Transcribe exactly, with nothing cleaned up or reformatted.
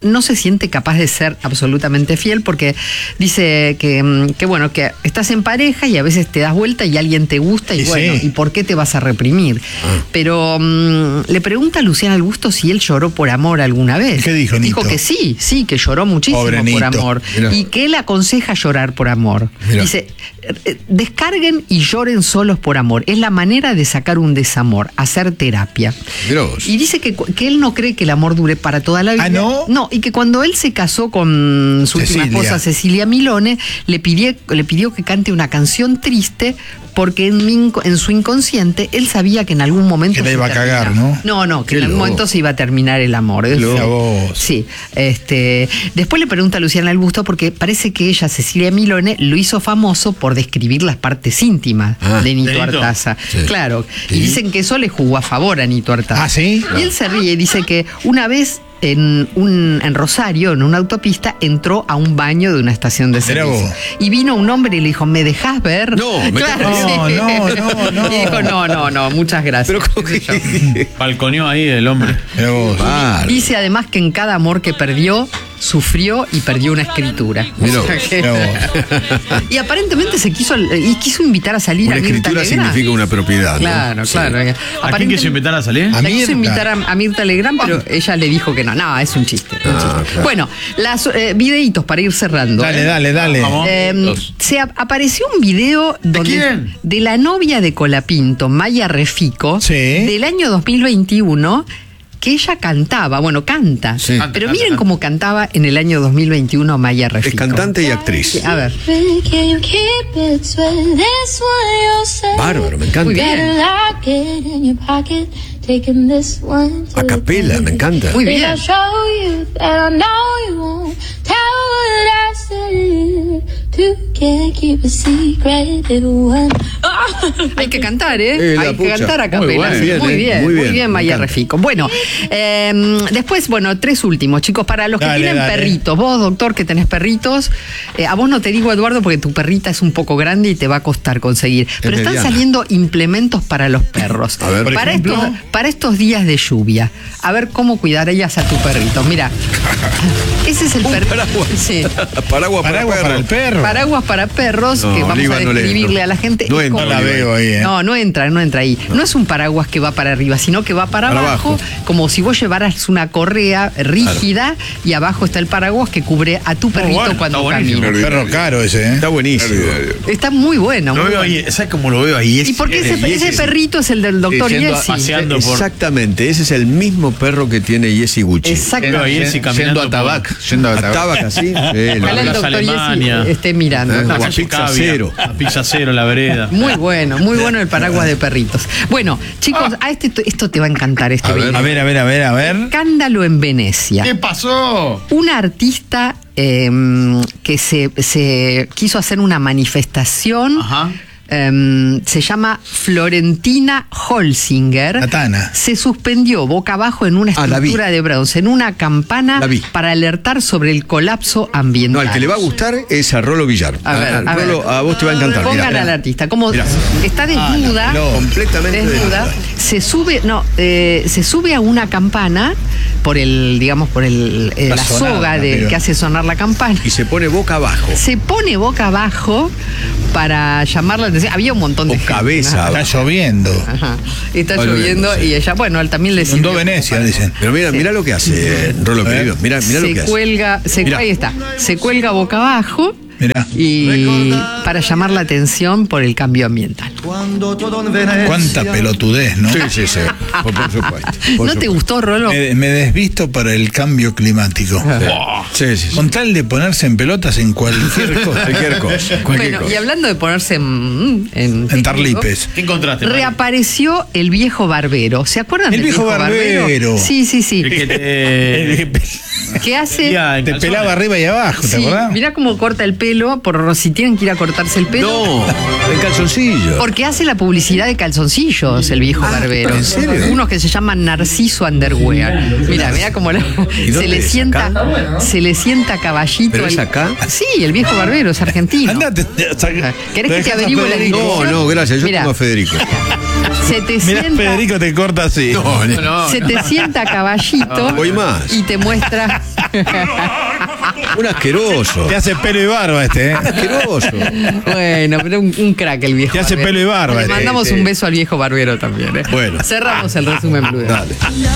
no se siente capaz de ser absolutamente fiel porque dice que, que bueno, que estás en pareja y a veces te das vuelta y alguien te gusta y, y bueno, sí. ¿y por qué te vas a reprimir? Ah. Pero um, le pregunta a Luciana Albusto si él lloró por amor alguna vez. ¿Qué dijo, Dijo Nito? que sí, sí, que lloró muchísimo Pobre por Nito. amor. Mirá. Y que él aconseja llorar por amor. Mirá. Dice, descarguen y lloren solos por amor. Es la manera de sacar un desamor, hacer terapia. Mirá vos. Y dice que, que él no cree que el amor dure para toda la vida. ¿Ah, no? No, y que cuando él se casó con su Cecilia. última esposa, Cecilia Milone, le pidió, le pidió que cante una canción triste porque en, mi, en su inconsciente él sabía que en algún momento... Que la se iba a terminaba. cagar, ¿no? No, no, que Qué en algún loco. momento se iba a terminar el amor. Loca vos. Sí. Este, después le pregunta a Luciana Albusto porque parece que ella, Cecilia Milone, lo hizo famoso por describir las partes íntimas Ah, de Nito ¿de Nito? Artaza. Sí. Claro. ¿Y? Y dicen que eso le jugó a favor a Nito Artaza. ¿Ah, sí? Y él se ríe y dice que una vez en, un, en Rosario, en una autopista, entró a un baño de una estación de Mirá servicio. vos. Y vino un hombre y le dijo, ¿me dejás ver? No, me claro, estás- No, sí. no, no, no. Y dijo, no, no, no, muchas gracias. Pero ¿cómo qué sé yo. que? Balconeó ahí el hombre. Mirá vos. Bárbaro. Dice además que en cada amor que perdió, sufrió y perdió una escritura. Mirá O sea vos. que- Mirá vos. y aparentemente se quiso y quiso invitar a salir Una a Mirta escritura Legrand. significa una propiedad, ¿no? Claro, Sí. claro. ¿A quién Aparentemente- quiso invitar a salir? A La quiso Mirta. invitar a, a Mirta Legrand, pero ella le dijo que no. No, es un chiste. un Ah, chiste. claro. Bueno, las eh, videitos para ir cerrando. Dale, ¿eh? dale, dale. Vamos. Eh, Dos. se ap- apareció un video donde, quién? de la novia de Colapinto, Maya Refico, Sí. del año dos mil veintiuno, que ella cantaba, bueno, canta, Sí. pero Canta, miren canta, cómo cantaba en el año dos mil veintiuno Maya Refico. Es cantante y actriz. A ver. Can you keep it sweet? This one you'll say. Bárbaro, me encanta. Muy bien. Better lock it in your pocket. Taking this one to A capela, me encanta. Muy Think bien. I'll show you that I know you won't tell what I said. Two can't keep a secret if one. Hay que cantar, ¿eh? Eh, la Hay que pucha. cantar a Muy capela. bueno. Muy bien, Bien, muy eh, bien, muy muy bien, bien, me Maya encanta. Refico. Bueno, eh, después, bueno, tres últimos, chicos, para los que Dale, tienen dale. perritos. Vos, doctor, que tenés perritos, eh, a vos no te digo, Eduardo, porque tu perrita es un poco grande y te va a costar conseguir. Pero están mediana. saliendo implementos para los perros. A ver. Por para, ejemplo. estos, para estos días de lluvia. A ver cómo cuidar ellas a tu perrito. Mira, ese es el Un perrito. paraguas. Sí. Paraguas para Paraguas para el perro. perro. Paraguas para perros, No, que vamos Oliva a no le- describirle no. a la gente. No Es entra, como- No la veo ahí, ¿eh? no, no entra, no entra ahí. No es un paraguas que va para arriba, sino que va para, Para abajo, abajo. como si vos llevaras una correa rígida y abajo está el paraguas que cubre a tu perrito bueno, cuando está buenísimo. camina. Perro caro ese, ¿eh? Está buenísimo. Está muy bueno. Lo muy veo bueno. ahí, ¿sabes cómo lo veo ahí? ¿Y por qué ese, y ese ese- perrito es el del doctor Yendo a- Yesi? paseando por- Exactamente, ese es el mismo perro que tiene Jesse Gucci. Exacto. Veo ahí ese caminando Yendo a por- Tabac. Yendo a A Tabac. Tabac, así. Sí, lo Ojalá el veo. Plaza doctor Alemania. Yesi esté mirando. Ah, La o a calle Pizza Cavia, Cero. a Pizza Cero, la vereda. Muy bueno, muy bueno el paraguas de perritos. Bueno, chicos, a este esto te va a encantar este A ver. video. A ver, a ver, a ver, a ver. Escándalo en Venecia. ¿Qué pasó? Una artista eh, que se, se quiso hacer una manifestación. Ajá. eh, se llama Florentina Holzinger. La Tana. Se suspendió boca abajo en una Ah, la vi. estructura de bronce, en una campana La vi. para alertar sobre el colapso No, ambiental. al que le va a gustar es a Rolo Villar. A ver, a ver. Rolo, a vos te va a encantar. Pongan mirá. al artista, como Mirá. está desnuda, no, completamente desnuda, desnuda. se sube, no, eh, se sube a una campana por el, digamos, por el, eh, La la sonada, soga de, arriba. que hace sonar la campana. Y se pone boca abajo. Se pone boca abajo para llamar la atención. Había un montón de O gente, cabeza ¿no? Está abajo. lloviendo. Ajá. Está Ay, lloviendo sí. y ella, bueno, él también le Inundó sirvió Venecia, para- dicen. Pero mira, mira lo que hace, eh, Rolo, A ver. querido. Mira, mira lo se que hace. cuelga, se, Mirá. ahí está, se cuelga boca abajo Mirá. y para llamar la atención por el cambio ambiental. Cuánta pelotudez, ¿no? Sí, sí, sí. Por, por supuesto. por ¿No te supuesto. gustó, Rolo? Me, me desvisto para el cambio climático. Sí, sí, sí. Con tal de ponerse en pelotas en cualquier cosa. Cualquier cosa. Cualquier Bueno, cosa. y hablando de ponerse en, en, En tarlipes. ¿Qué encontraste? Mario? reapareció el viejo barbero. ¿Se acuerdan El del viejo barbero. Sí, sí, sí. El que te... ¿Qué hace? Ya, en Te calzones. pelaba arriba y abajo, ¿te Sí, acordás? mirá cómo corta el pelo, por si tienen que ir a cortarse el pelo. No, el calzoncillo. Porque hace la publicidad de calzoncillos el viejo barbero. ¿en serio? Unos que se llaman Narciso Underwear. Mira, mira cómo la- se dónde le es? sienta, ¿Acá? se le sienta caballito. ¿Pero es al- acá? Sí, el viejo barbero es argentino. Andate. ¿Querés que te averigüe la No, dirección? no, gracias. Yo Mirá. tengo a Federico. Se te Mirá, sienta, Federico te corta así. No, no. se te sienta caballito Voy más. y te muestra Un asqueroso. Te hace pelo y barba este, ¿eh? Asqueroso. Bueno, pero un, un crack el viejo. Te hace barbero. pelo y barba, Le este. mandamos Sí. un beso al viejo barbero también. ¿eh? Bueno. Cerramos el resumen Blue. Dale.